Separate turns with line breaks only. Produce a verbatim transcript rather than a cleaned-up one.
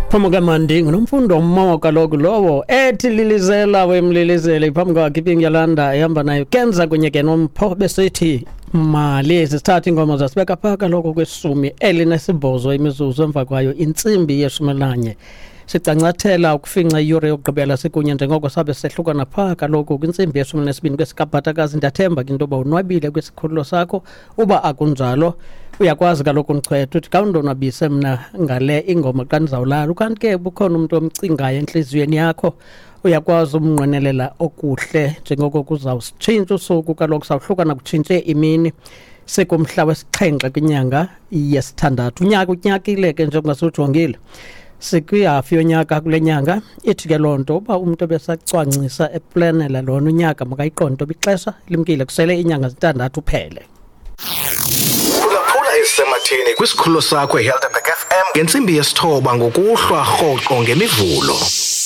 Phambi Mandingo nomfundo mmoka lokho lowo ethi lilizela wemlilizele phambi kwakhe iPingyalanda ehamba nayo kenza kunye ke nompho besithi mali sithatha ingoma zasibeka phaka lokho kwesumi elinesibhozo imizuzu emva kwayo intsimbi yeshumi nanye sicancathela ukufinca iyure yokugqibela sikunye njengoko sabe sehlukana phaka lokho kwintsimbi yeshumi nesibini kwesikabhatakazi. Ndiyathemba ke into ba unwabile kwisikhululo sakho. Uba akunjalo uyakwazi kaloku Mchwetho uthi kawundonwabise mna ngale ingoma xa ndizawulala, ukanti ke bukhona umuntu omcingayo enhliziyweni yakho uyakwazi umnqwenelela okuhle njengoko kuzawusitshintsha usuku kaloku sawuhlukana kutshintshe imini sekumhla wesixhenxe kwinyanga yesithandathu. Unyaka unyakile ke njengoba sijongile sikwihafu yonyaka kule nyanga. Ithi ke loo nto uba umuntu ebesacwangcisa eplanela lona unyaka makayiqonde bixesha limkile kusele inyanga zintandathu uphele.
Semathini kwisikhululo sakho eHelderberg F M ngentsimbi yesithoba ngokuhlwa rhoqo ngemivulo.